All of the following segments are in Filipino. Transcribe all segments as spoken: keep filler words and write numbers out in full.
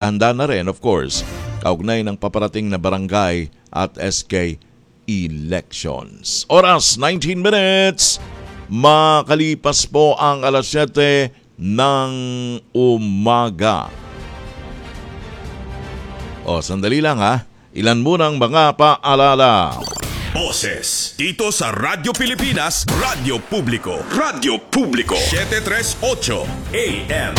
paghahanda na rin, of course, kaugnay ng paparating na barangay at S K elections. Oras, nineteen minutes. Makalipas po ang alas siyete ng umaga. O, sandali lang ha. Ilan munang mga paalala. Boses dito sa Radyo Pilipinas, Radyo Publiko. Radyo Publiko seven thirty-eight A M.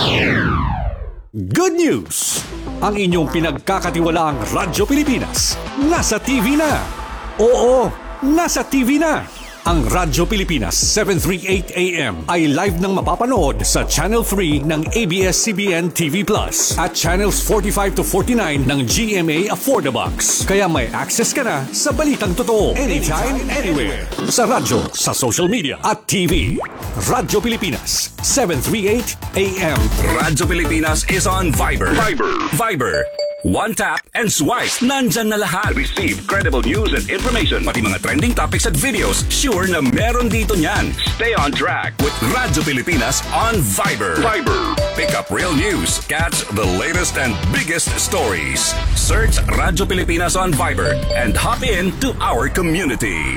Good news! Ang inyong pinagkakatiwalaang Radyo Pilipinas nasa T V na. Oo, nasa T V na. Ang Radyo Pilipinas seven thirty-eight A M ay live nang mapapanood sa Channel three ng A B S C B N T V Plus at Channels forty-five to forty-nine ng G M A Affordabox. Kaya may access ka na sa balitang totoo anytime, anywhere. Sa radyo, sa social media at T V. Radyo Pilipinas seven thirty-eight A M. Radyo Pilipinas is on Viber. Viber. Viber. One tap and swipe. Nandyan na lahat. Receive credible news and information. Pati mga trending topics at videos. Sure na meron dito niyan. Stay on track with Radyo Pilipinas on Viber. Viber. Pick up real news. Catch the latest and biggest stories. Search Radyo Pilipinas on Viber and hop in to our community.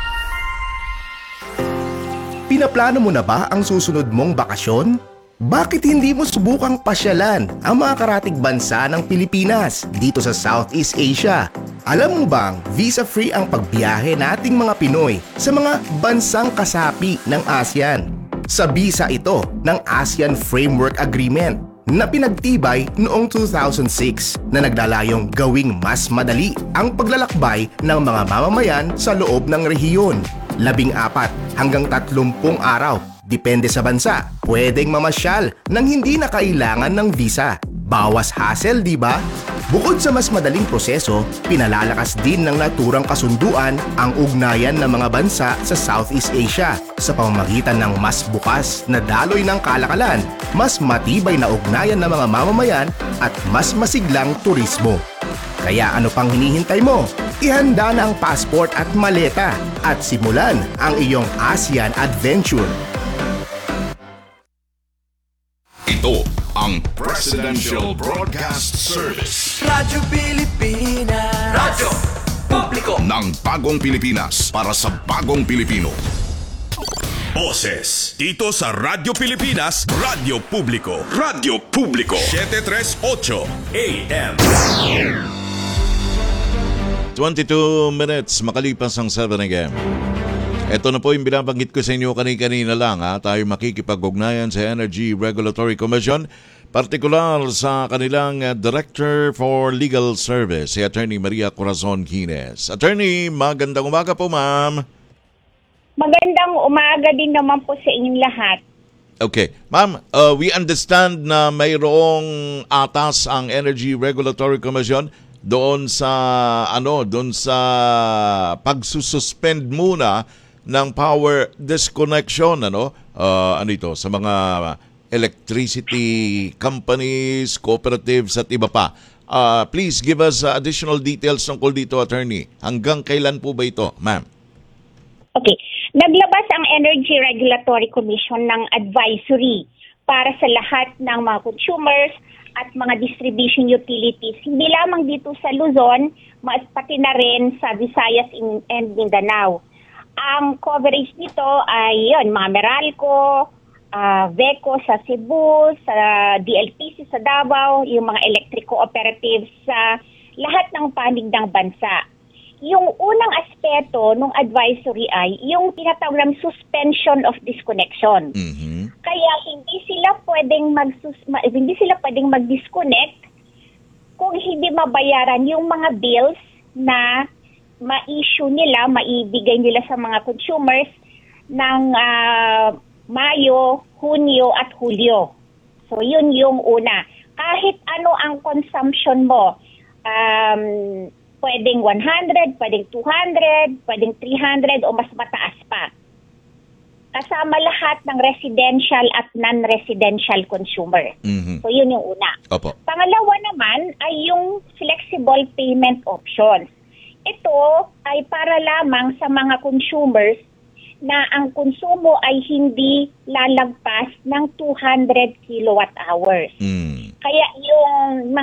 Pinaplano mo na ba ang susunod mong bakasyon? Bakit hindi mo subukang pasyalan ang mga karatig bansa ng Pilipinas dito sa Southeast Asia? Alam mo bang visa-free ang pagbiyahe nating mga Pinoy sa mga bansang kasapi ng ASEAN? Sa bisa ito ng ASEAN Framework Agreement na pinagtibay noong two thousand six na naglalayong gawing mas madali ang paglalakbay ng mga mamamayan sa loob ng rehiyon. Labing apat hanggang tatlumpung araw. Depende sa bansa, pwedeng mamasyal nang hindi na kailangan ng visa. Bawas hassle, di ba? Bukod sa mas madaling proseso, pinalalakas din ng naturang kasunduan ang ugnayan ng mga bansa sa Southeast Asia sa pamamagitan ng mas bukas na daloy ng kalakalan, mas matibay na ugnayan ng mga mamamayan at mas masiglang turismo. Kaya ano pang hinihintay mo? Ihanda na ang passport at maleta at simulan ang iyong ASEAN adventure. Ito ang Presidential Broadcast Service. Radyo Pilipinas. Radyo Publiko ng bagong Pilipinas para sa bagong Pilipino. Boses dito sa Radyo Pilipinas, Radyo Publiko. Radyo Publiko seven thirty-eight A M. twenty-two minutes makalipas ang seven A M. Ito na po yung binabanggit ko sa inyo kanina lang. Ha? Tayo makikipag-ugnayan sa Energy Regulatory Commission, partikular sa kanilang Director for Legal Service, si Attorney Maria Corazon Quines. Attorney, magandang umaga po, ma'am. Magandang umaga din naman po sa inyong lahat. Okay. Ma'am, uh, we understand na mayroong atas ang Energy Regulatory Commission doon sa ano, doon sa pagsususpend muna ng power disconnection, ano? Uh, ano ito, sa mga electricity companies, cooperatives at iba pa. Uh, please give us uh, additional details tungkol dito, Attorney. Hanggang kailan po ba ito, ma'am? Okay. Naglabas ang Energy Regulatory Commission ng advisory para sa lahat ng mga consumers at mga distribution utilities, hindi lamang dito sa Luzon, mas pati na rin sa Visayas and Mindanao. Ang coverage nito ay yun, mga Meralco, uh, VECO sa Cebu, sa D L P C sa Davao, yung mga electric cooperatives sa lahat ng panig ng bansa. Yung unang aspeto ng advisory ay yung tinatawag ng suspension of disconnection. Mm-hmm. Kaya hindi sila pwedeng mag hindi sila pwedeng mag-disconnect kung hindi mabayaran yung mga bills na ma-issue nila, maibigay nila sa mga consumers ng uh, Mayo, Hunyo at Hulyo. So yun yung una. Kahit ano ang consumption mo, um, pwedeng one hundred, pwedeng two hundred, pwedeng three hundred o mas mataas pa. Kasama lahat ng residential at non-residential consumer. Mm-hmm. So yun yung una. Opo. Pangalawa naman ay yung flexible payment options. Ito ay para lamang sa mga consumers na ang konsumo ay hindi lalagpas ng two hundred kilowatt hours. Mm. Kaya yung